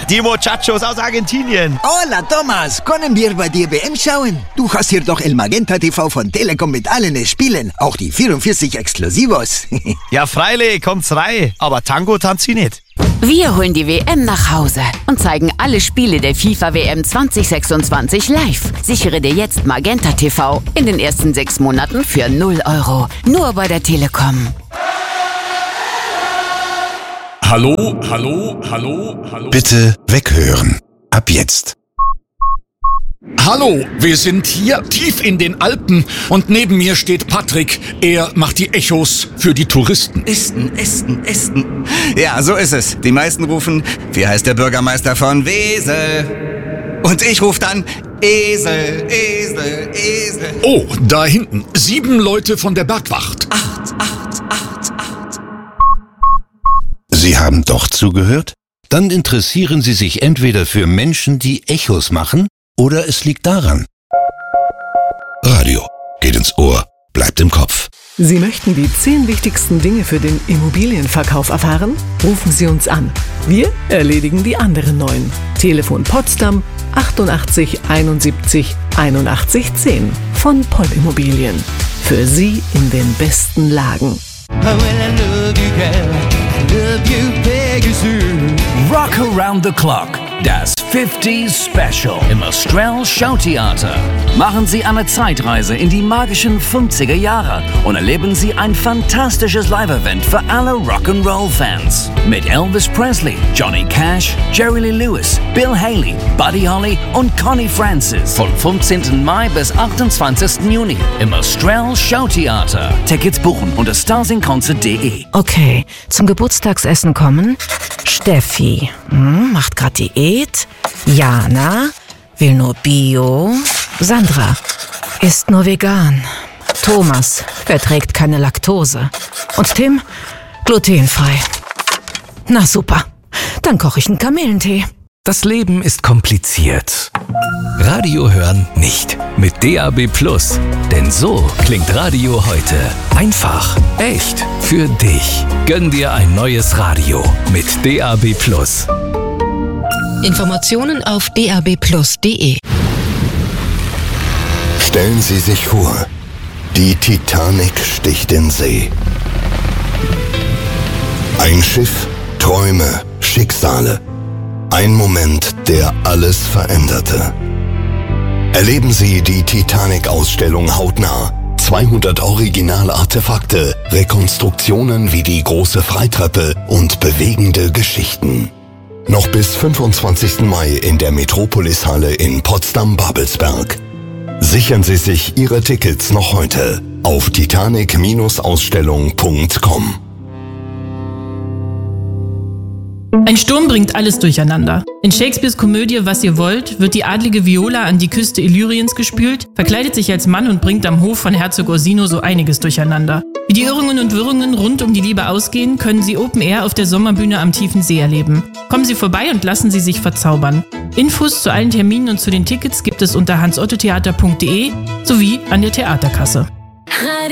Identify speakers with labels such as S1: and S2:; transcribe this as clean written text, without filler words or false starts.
S1: die Muchachos aus Argentinien.
S2: Hola, Thomas. Können wir bei dir WM schauen? Du hast hier doch El Magenta TV von Telekom mit allen Spielen. Auch die 44 Exklusivos.
S1: Ja, freilich, kommt's rein. Aber Tango tanzt sie nicht.
S3: Wir holen die WM nach Hause und zeigen alle Spiele der FIFA WM 2026 live. Sichere dir jetzt Magenta TV in den ersten 6 Monaten für 0 €. Nur bei der Telekom.
S4: Hallo.
S5: Bitte weghören. Ab jetzt.
S4: Hallo, wir sind hier tief in den Alpen und neben mir steht Patrick. Er macht die Echos für die Touristen.
S6: Esten. Ja, so ist es. Die meisten rufen, wie heißt der Bürgermeister von Wesel? Und ich rufe dann, Esel.
S4: Oh, da hinten. 7 Leute von der Bergwacht.
S6: 8.
S5: Sie haben doch zugehört? Dann interessieren Sie sich entweder für Menschen, die Echos machen, oder es liegt daran. Radio geht ins Ohr, bleibt im Kopf.
S7: Sie möchten die 10 wichtigsten Dinge für den Immobilienverkauf erfahren? Rufen Sie uns an. Wir erledigen die anderen 9. Telefon Potsdam 88 71 81 10 von Poll Immobilien. Für Sie in den besten Lagen.
S8: Rock Around the Clock, das 50s Special im Austral Showtheater. Machen Sie eine Zeitreise in die magischen 50er Jahre und erleben Sie ein fantastisches Live-Event für alle Rock'n'Roll-Fans. Mit Elvis Presley, Johnny Cash, Jerry Lee Lewis, Bill Haley, Buddy Holly und Connie Francis. Vom 15. Mai bis 28. Juni im Austral Showtheater. Tickets buchen unter starsinconcert.de.
S9: Okay, zum Geburtstagsessen kommen Steffi, macht grad Diät. Jana, will nur Bio. Sandra, isst nur vegan. Thomas, verträgt keine Laktose. Und Tim, glutenfrei. Na super, dann koche ich einen Kamillentee.
S10: Das Leben ist kompliziert. Radio hören nicht. Mit DAB+. Denn so klingt Radio heute. Einfach, echt, für dich. Gönn dir ein neues Radio mit DAB+.
S11: Informationen auf dabplus.de.
S5: Stellen Sie sich vor, die Titanic sticht in See. Ein Schiff, Träume, Schicksale. Ein Moment, der alles veränderte. Erleben Sie die Titanic-Ausstellung hautnah. 200 Original-Artefakte, Rekonstruktionen wie die große Freitreppe und bewegende Geschichten. Noch bis 25. Mai in der Metropolis-Halle in Potsdam-Babelsberg. Sichern Sie sich Ihre Tickets noch heute auf titanic-ausstellung.com.
S12: Ein Sturm bringt alles durcheinander. In Shakespeares Komödie Was ihr wollt wird die adlige Viola an die Küste Illyriens gespült, verkleidet sich als Mann und bringt am Hof von Herzog Orsino so einiges durcheinander. Wie die Irrungen und Wirrungen rund um die Liebe ausgehen, können Sie Open Air auf der Sommerbühne am Tiefen See erleben. Kommen Sie vorbei und lassen Sie sich verzaubern. Infos zu allen Terminen und zu den Tickets gibt es unter hansottotheater.de sowie an der Theaterkasse.